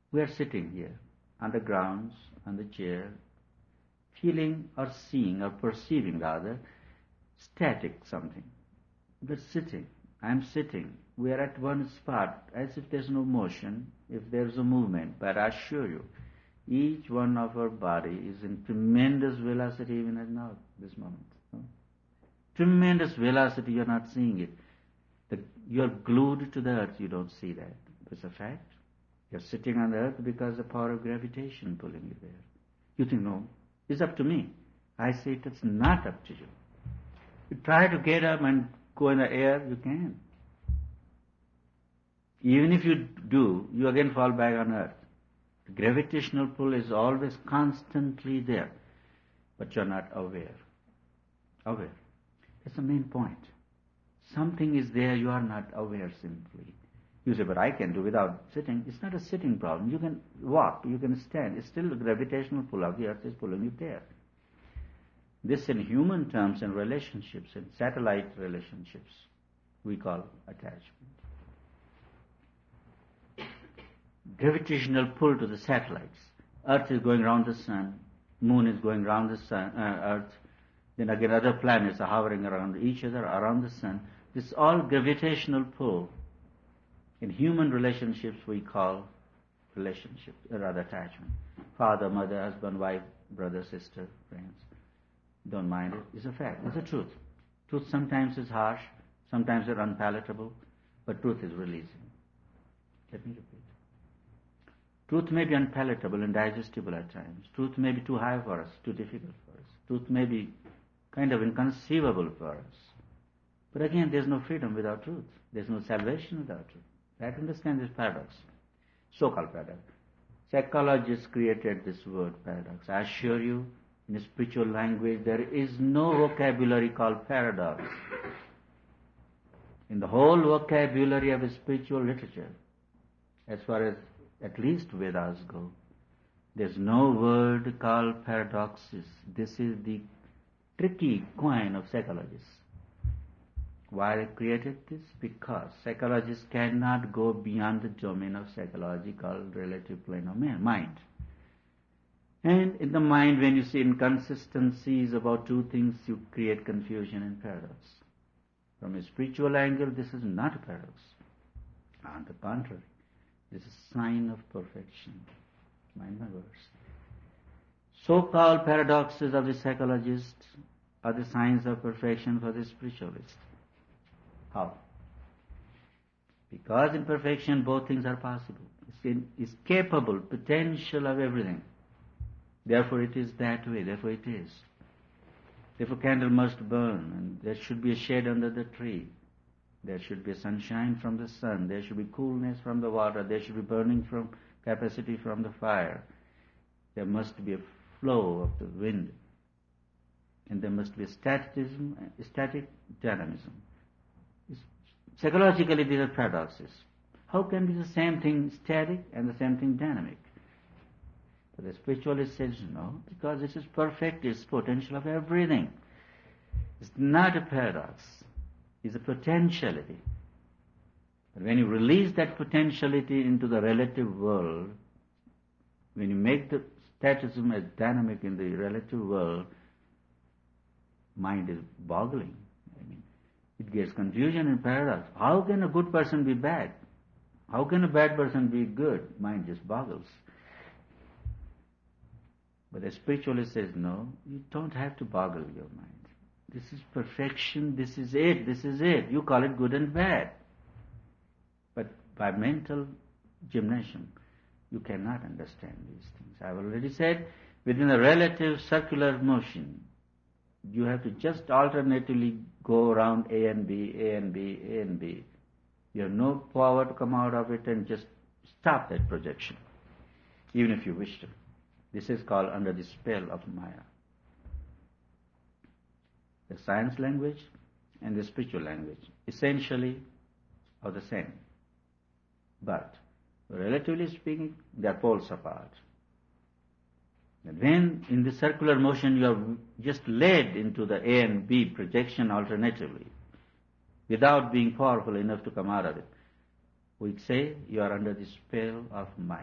We are sitting here on the grounds, on the chair, feeling or seeing or perceiving rather static something. We're sitting. I'm sitting. We are at one spot as if there's no motion, if there's a movement. But I assure you, each one of our body is in tremendous velocity even at now, this moment. No? Tremendous velocity, you're not seeing it. You're glued to the earth, you don't see that. It's a fact. You're sitting on the earth because the power of gravitation pulling you there. You think, no, it's up to me. I say it's not up to you. You try to get up and go in the air, you can't. Even if you do, you again fall back on earth. The gravitational pull is always constantly there, but you're not aware. Aware. That's the main point. Something is there, you are not aware simply. You say, but I can do without sitting. It's not a sitting problem. You can walk, you can stand. It's still the gravitational pull of the earth is pulling you there. This in human terms and relationships, in satellite relationships, we call attachment. Gravitational pull to the satellites. Earth is going around the sun, moon is going around the sun, earth, then again other planets are hovering around each other, around the sun. This is all gravitational pull. In human relationships we call relationships, or rather attachment. Father, mother, husband, wife, brother, sister, friends. Don't mind it. It's a fact. It's the truth. Truth sometimes is harsh, sometimes it's unpalatable, but truth is releasing. Let me repeat. Truth may be unpalatable and digestible at times. Truth may be too high for us, too difficult for us. Truth may be kind of inconceivable for us. But again, there's no freedom without truth. There's no salvation without truth. I have to understand this paradox, so-called paradox. Psychologists created this word paradox. I assure you, in spiritual language, there is no vocabulary called paradox. In the whole vocabulary of spiritual literature, as far as at least Vedas go, there's no word called paradoxes. This is the tricky coin of psychologists. Why they created this? Because psychologists cannot go beyond the domain of psychology called relative plane of mind. And in the mind, when you see inconsistencies about two things, you create confusion and paradox. From a spiritual angle, this is not a paradox. On the contrary, this is a sign of perfection. Mind my words. So-called paradoxes of the psychologist are the signs of perfection for the spiritualist. How? Because in perfection both things are possible. It's capable, potential of everything. Therefore it is that way, therefore it is. Therefore candle must burn, and there should be a shade under the tree. There should be sunshine from the sun, there should be coolness from the water, there should be burning from capacity from the fire. There must be a flow of the wind. And there must be a static dynamism. Psychologically, these are paradoxes. How can be the same thing static and the same thing dynamic? But the spiritualist says no, because this is perfect, it's potential of everything. It's not a paradox, it's a potentiality. But when you release that potentiality into the relative world, when you make the statism as dynamic in the relative world, mind is boggling. It gets confusion and paradox. How can a good person be bad? How can a bad person be good? Mind just boggles. But the spiritualist says, no, you don't have to boggle your mind. This is perfection, this is it, this is it. You call it good and bad. But by mental gymnasium, you cannot understand these things. I've already said, within a relative circular motion, you have to just alternatively go around A and B, A and B, A and B. You have no power to come out of it and just stop that projection, even if you wish to. This is called under the spell of Maya. The science language and the spiritual language essentially are the same. But, relatively speaking, they are poles apart. And when in the circular motion you are just led into the A and B projection alternatively, without being powerful enough to come out of it, we say you are under the spell of Maya.